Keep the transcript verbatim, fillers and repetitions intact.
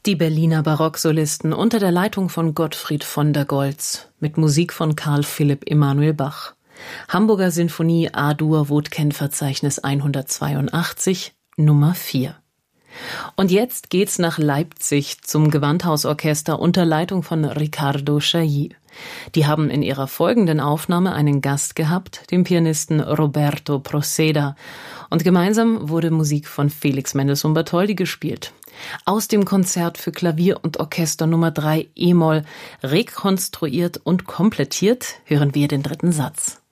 Die Berliner Barocksolisten unter der Leitung von Gottfried von der Goltz mit Musik von Karl Philipp Emanuel Bach. Hamburger Sinfonie A-Dur-Wodken-Verzeichnis hundertzweiundachtzig, Nummer vier. Und jetzt geht's nach Leipzig zum Gewandhausorchester unter Leitung von Riccardo Chailly. Die haben in ihrer folgenden Aufnahme einen Gast gehabt, den Pianisten Roberto Proceda. Und gemeinsam wurde Musik von Felix Mendelssohn Bartholdy gespielt. Aus dem Konzert für Klavier und Orchester Nummer drei E-Moll, rekonstruiert und komplettiert, hören wir den dritten Satz.